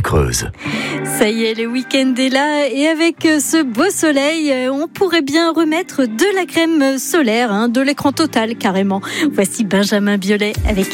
Creuse. Ça y est, le week-end est là et avec ce beau soleil, on pourrait bien remettre de la crème solaire, de l'écran total carrément. Voici Benjamin Biolay avec